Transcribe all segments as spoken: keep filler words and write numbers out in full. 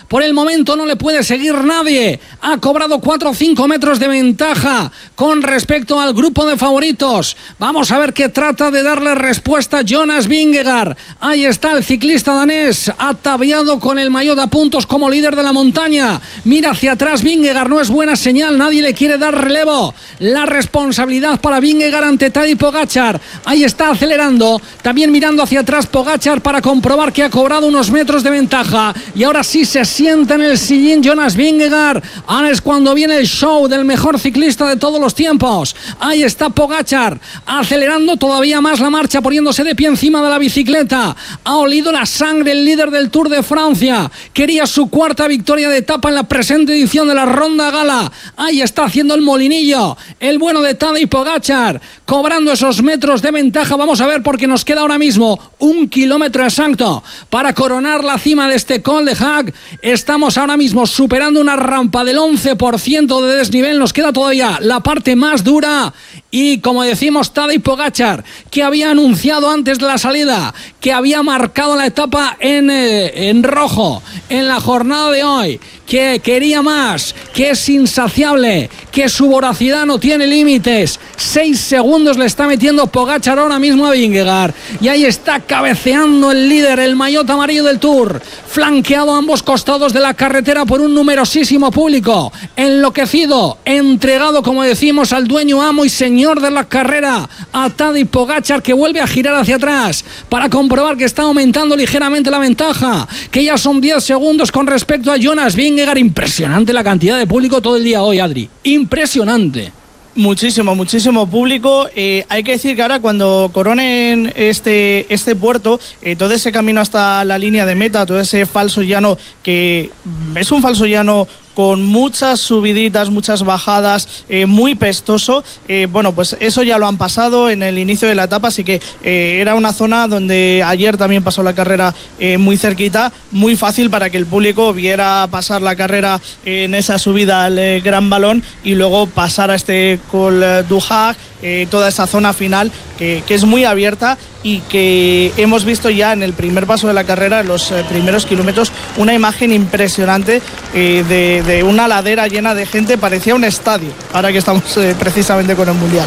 Por el momento no le puede seguir nadie. Ha cobrado cuatro o cinco metros de ventaja con respecto al grupo de favoritos. Vamos a ver qué trata de darle respuesta Jonas Vingegaard. Ahí está el ciclista danés, ataviado con el maillot a puntos como líder de la montaña. Mira hacia atrás Vingegaard, no es buena señal, nadie le quiere dar relevo. La responsabilidad para Vingegaard ante Tadej Pogačar. Ahí está acelerando, también mirando hacia atrás Pogačar para comprobar que ha cobrado unos metros de ventaja. Y ahora sí se sienta en el sillín Jonas Vingegaard. Ahora es cuando viene el show del mejor ciclista de todos los tiempos. Ahí está Pogačar, acelerando todavía más la marcha, poniéndose de pie encima de la bicicleta. Ha olido la sangre el líder del Tour de Francia. Quería su cuarta victoria de etapa en la presente edición de la Ronda Gala. Ahí está haciendo el molinillo el bueno de Tadej Pogačar, cobrando esos metros de ventaja. Vamos a ver, porque nos queda ahora mismo un kilómetro exacto para coronar la cima de este Col de Hague. Estamos ahora mismo superando una rampa del once por ciento de desnivel. Nos queda todavía la parte más dura. Y como decimos, Tadej Pogačar, que había anunciado antes de la salida que había marcado la etapa en, eh, en rojo en la jornada de hoy, que quería más, que es insaciable, que su voracidad no tiene límites. Seis segundos le está metiendo Pogačar ahora mismo a Vingegaard. Y ahí está cabeceando el líder, el maillot amarillo del Tour, flanqueado a ambos costados de la carretera por un numerosísimo público, enloquecido, entregado, como decimos, al dueño, amo y señor de la carrera, a Tadej Pogačar, que vuelve a girar hacia atrás para comprobar que está aumentando ligeramente la ventaja, que ya son diez segundos con respecto a Jonas Vingegaard. Impresionante la cantidad de público todo el día hoy, Adri. Impresionante. Muchísimo, muchísimo público. Eh, hay que decir que ahora, cuando coronen este, este puerto, eh, todo ese camino hasta la línea de meta, todo ese falso llano, que es un falso llano con muchas subiditas, muchas bajadas, eh, muy pestoso. Eh, bueno, pues eso ya lo han pasado en el inicio de la etapa, así que eh, era una zona donde ayer también pasó la carrera eh, muy cerquita, muy fácil para que el público viera pasar la carrera en esa subida al eh, Gran Balón y luego pasar a este Col du Hague, eh, toda esa zona final que, que es muy abierta y que hemos visto ya en el primer paso de la carrera, en los eh, primeros kilómetros, una imagen impresionante eh, de, de una ladera llena de gente. Parecía un estadio, ahora que estamos eh, precisamente con el Mundial.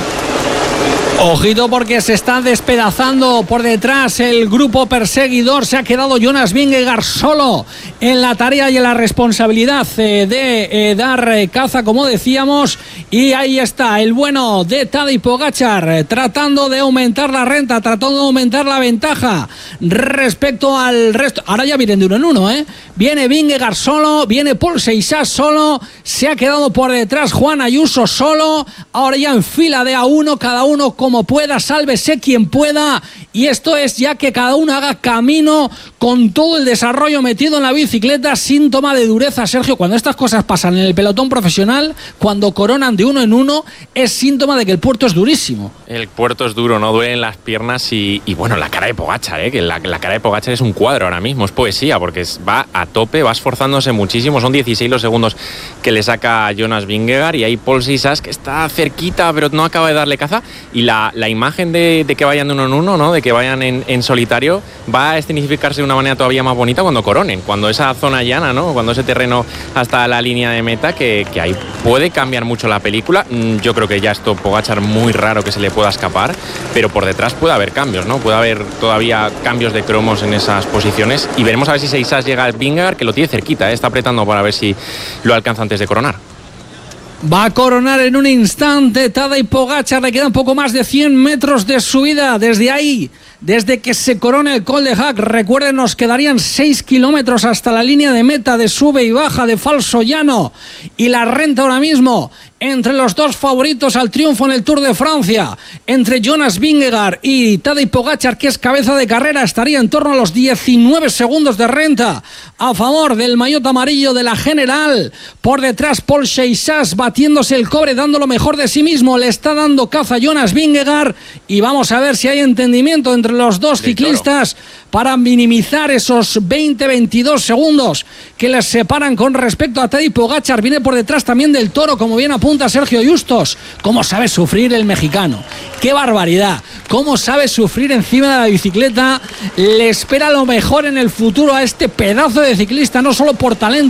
Ojito, porque se está despedazando por detrás el grupo perseguidor. Se ha quedado Jonas Vingegaard solo en la tarea y en la responsabilidad eh, de eh, dar eh, caza, como decíamos. Y ahí está el bueno de Tadej Pogačar, eh, tratando de aumentar la renta, tratando de aumentar la ventaja respecto al resto. Ahora ya vienen de uno en uno, ¿eh? Viene Vingegaard solo, viene Paul Seixas solo, se ha quedado por detrás Juan Ayuso solo. Ahora ya en fila de a uno, cada uno como pueda, sálvese quien pueda, y esto es ya que cada uno haga camino con todo el desarrollo metido en la bicicleta. Síntoma de dureza, Sergio, cuando estas cosas pasan en el pelotón profesional, cuando coronan de uno en uno, es síntoma de que el puerto es durísimo. El puerto es duro, no duelen las piernas y, y bueno, la cara de Pogačar, ¿eh? que la, la cara de Pogačar es un cuadro ahora mismo, es poesía, porque es, va a tope, va esforzándose muchísimo. Son dieciséis los segundos que le saca a Jonas Vingegaard, y ahí Paul Seixas, que está cerquita pero no acaba de darle caza, y la La, la imagen de, de que vayan de uno en uno, ¿no? De que vayan en, en solitario, va a escenificarse de una manera todavía más bonita cuando coronen, cuando esa zona llana, ¿no? Cuando ese terreno hasta la línea de meta, que, que ahí puede cambiar mucho la película. Yo creo que ya esto Pogačar muy raro que se le pueda escapar, pero por detrás puede haber cambios, ¿no? Puede haber todavía cambios de cromos en esas posiciones, y veremos a ver si Seixas llega al Vingegaard, que lo tiene cerquita, ¿eh? Está apretando para ver si lo alcanza antes de coronar. Va a coronar en un instante Tadej Pogačar. Le quedan poco más de cien metros de subida. Desde ahí, desde que se corone el Col de Hague, recuerden, nos quedarían seis kilómetros hasta la línea de meta de sube y baja de falso llano. Y la renta ahora mismo entre los dos favoritos al triunfo en el Tour de Francia, entre Jonas Vingegaard y Tadej Pogačar, que es cabeza de carrera, estaría en torno a los diecinueve segundos de renta a favor del maillot amarillo de la general. Por detrás Paul Seixas batiéndose el cobre, dando lo mejor de sí mismo. Le está dando caza a Jonas Vingegaard, y vamos a ver si hay entendimiento entre los dos ciclistas para minimizar esos veinte veintidós segundos que les separan con respecto a Tadej Pogačar. Viene por detrás también del Toro, como bien apunta Sergio Justos. ¿Cómo sabe sufrir el mexicano? ¡Qué barbaridad! ¿Cómo sabe sufrir encima de la bicicleta? Le espera lo mejor en el futuro a este pedazo de ciclista, no solo por talento,